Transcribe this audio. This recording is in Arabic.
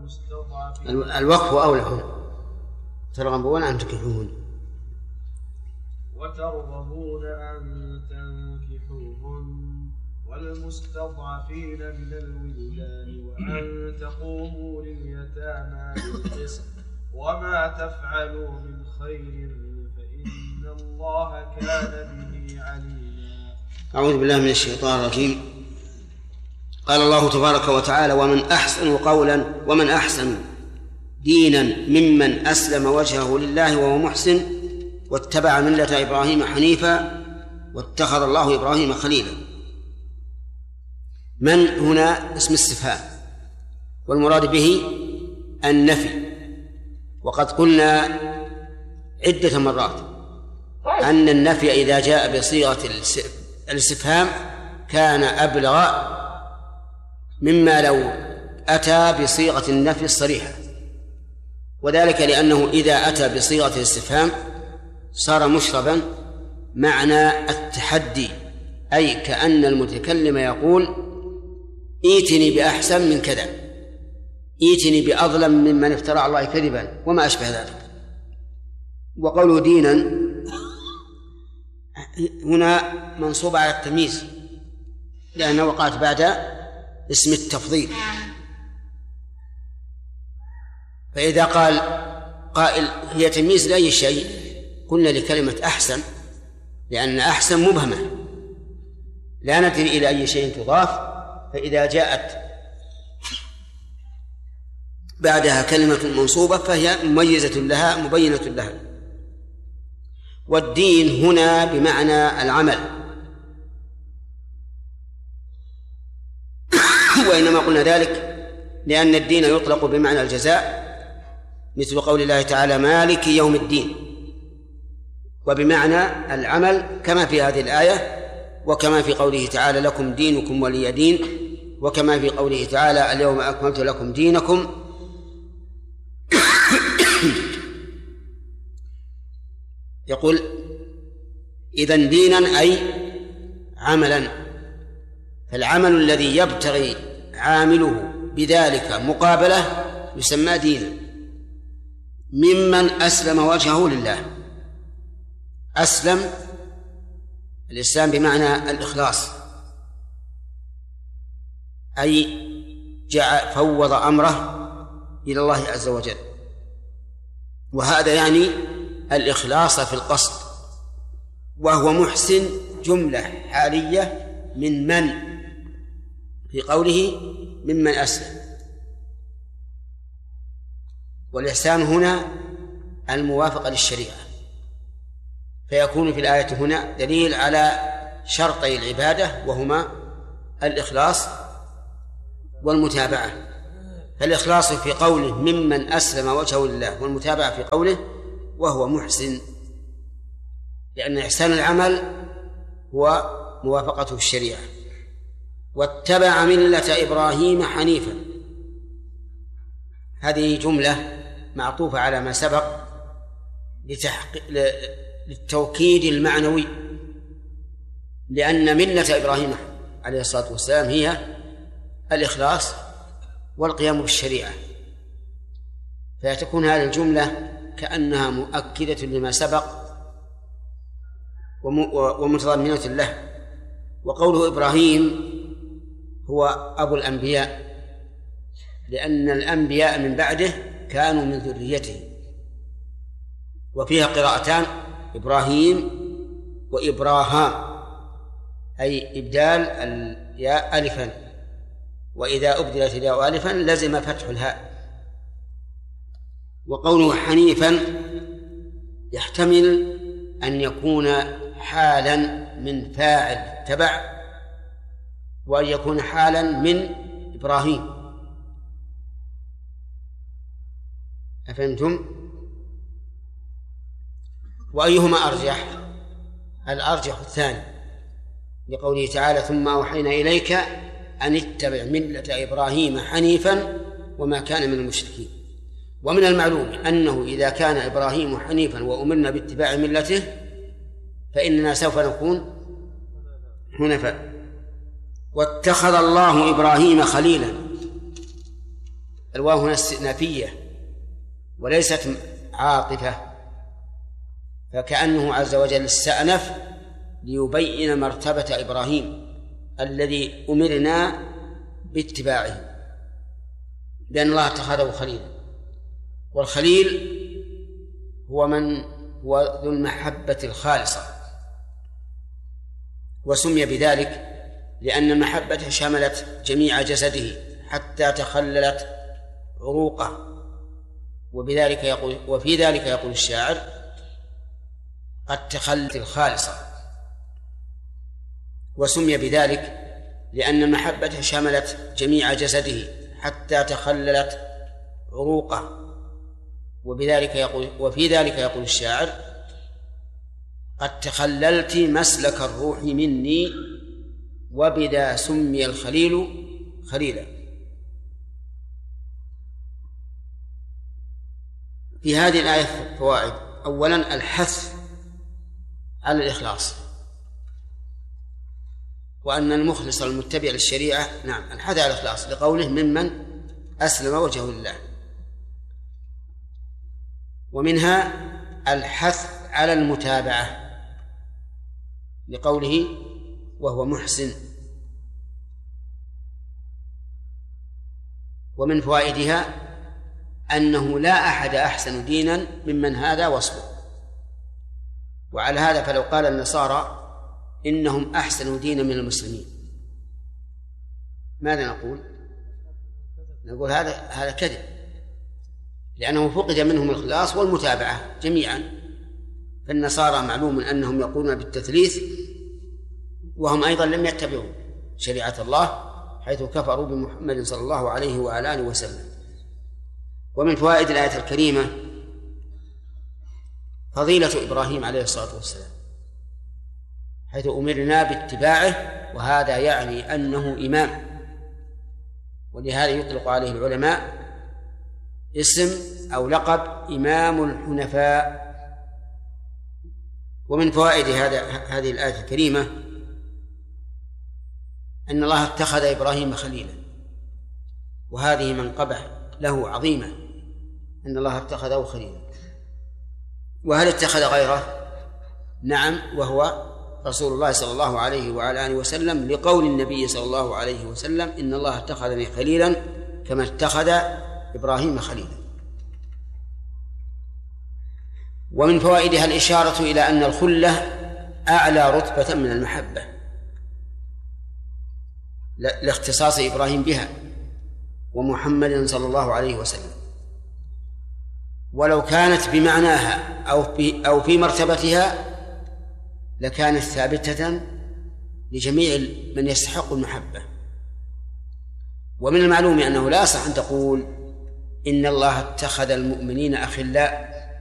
الوقف أولى هنا ترغبون أن تنكحوهن وترغبون أن تنكحوهن والمستضعفين من الولدان وأن تقوموا لليتامى بالقسط وما تفعلوا من خير فإن الله كان به عليما. أعوذ بالله من الشيطان الرجيم. قال الله تبارك وتعالى: ومن أحسن قولا ومن أحسن دينا ممن أسلم وجهه لله وهو محسن واتبع ملة إبراهيم حنيفا واتخذ الله إبراهيم خليلا. من هنا اسم استفهام والمراد به النفي، وقد قلنا عدة مرات أن النفي إذا جاء بصيغة الاستفهام كان أبلغ مما لو أتى بصيغة النفي الصريحة، وذلك لأنه إذا أتى بصيغة الاستفهام صار مشربا معنى التحدي، أي كأن المتكلم يقول: ائتني بأحسن من كذا، ائتني بأظلم ممن افترى على الله كذبا وما أشبه ذلك. وقوله دينا هنا منصوب على التمييز لأنه وقعت بعد اسم التفضيل، فإذا قال قائل هي تمييز لأي شيء قلنا لكلمة أحسن، لأن أحسن مبهمة لا ندري إلى أي شيء تضاف، فإذا جاءت بعدها كلمة منصوبة فهي مميزة لها مبينة لها. والدين هنا بمعنى العمل، وإنما قلنا ذلك لأن الدين يطلق بمعنى الجزاء، مثل قول الله تعالى: مالك يوم الدين، وبمعنى العمل كما في هذه الآية، وكما في قوله تعالى: لكم دينكم ولي دين، وكما في قوله تعالى: اليوم أكملت لكم دينكم. يقول إذن دينا أي عملا، فالعمل الذي يبتغي عامله بذلك مقابله يسمى دينا. ممن أسلم وجهه لله، أسلم الإسلام بمعنى الإخلاص، أي فوض أمره إلى الله عز وجل، وهذا يعني الإخلاص في القصد. وهو محسن جملة حالية من في قوله ممن أسلم، والإحسان هنا الموافقة للشريعة، فيكون في الآية هنا دليل على شرطي العبادة وهما الإخلاص والمتابعة. فالإخلاص في قوله ممن أسلم وجهه لله، والمتابعة في قوله وهو محسن، لأن إحسان العمل هو موافقته الشريعة. واتبع ملة إبراهيم حنيفا، هذه جملة معطوفة على ما سبق للتوكيد المعنوي، لأن ملة إبراهيم عليه الصلاة والسلام هي الإخلاص والقيام بالشريعة، فتكون هذه الجملة كأنها مؤكدة لما سبق ومتضمنة له. وقوله إبراهيم هو أبو الأنبياء، لأن الأنبياء من بعده كانوا من ذريته، وفيها قراءتان: إبراهيم وإبراهام، أي إبدال الياء ألفا، وإذا أبدلت الياء ألفا لزم فتح الهاء. وقوله حنيفا يحتمل أن يكون حالا من فاعل تبع، وأن يكون حالا من إبراهيم. أفهمتم؟ وأيهما أرجح؟ الأرجح الثاني، لقوله تعالى: ثم أوحينا إليك أن اتبع ملة إبراهيم حنيفا وما كان من المشركين. ومن المعلوم أنه إذا كان إبراهيم حنيفا وأمرنا باتباع ملته فإننا سوف نكون حنفاء. واتخذ الله إبراهيم خليلا، الواو هنا استئنافية وليست عاطفة، فكأنه عز وجل استأنف ليبين مرتبة إبراهيم الذي أمرنا باتباعه، لأن الله اتخذه خليلا. والخليل هو ذو المحبة الخالصة، وسمي بذلك لأن المحبة شملت جميع جسده حتى تخللت عروقه. وفي ذلك يقول الشاعر: قد تخلت الخالصة. وسمي بذلك لأن المحبة شملت جميع جسده حتى تخللت عروقه. وفي ذلك يقول الشاعر: قد تخللت مسلك الروح مني وبذا سمي الخليل خليلا. في هذه الآية فوائد: أولا الحث على الإخلاص، وأن المخلص المتبع للشريعة الحث على الإخلاص لقوله: ممن أسلم وجهه لله. ومنها الحث على المتابعة لقوله: وهو محسن. ومن فوائدها أنه لا أحد أحسن دينا ممن هذا وصفه. وعلى هذا فلو قال النصارى إنهم أحسن دينا من المسلمين ماذا نقول؟ نقول هذا كذب، لأنه فقد منهم الإخلاص والمتابعة جميعا. فالنصارى معلوم أنهم يقولون بالتثليث وهم أيضا لم يتبعوا شريعة الله، حيث كفروا بمحمد صلى الله عليه وعلى آله وسلم. ومن فوائد الآية الكريمة فضيلة إبراهيم عليه الصلاة والسلام، حيث أمرنا باتباعه، وهذا يعني أنه إمام، ولهذا يطلق عليه العلماء اسم أو لقب إمام الحنفاء. ومن فوائد هذه الآية الكريمة أن الله اتخذ إبراهيم خليلا، وهذه منقبة له عظيمة، أن الله اتخذه خليلا. وهل اتخذ غيره؟ نعم، وهو رسول الله صلى الله عليه وعلى آله وسلم، لقول النبي صلى الله عليه وسلم: إن الله اتخذني خليلا كما اتخذ إبراهيم خليلا. ومن فوائدها الإشارة إلى أن الخلة أعلى رتبة من المحبة لاختصاص إبراهيم بها ومحمد صلى الله عليه وسلم، ولو كانت بمعناها أو في مرتبتها لكانت ثابتة لجميع من يستحق المحبة. ومن المعلوم أنه لا يصح أن تقول إن الله اتخذ المؤمنين أخلاء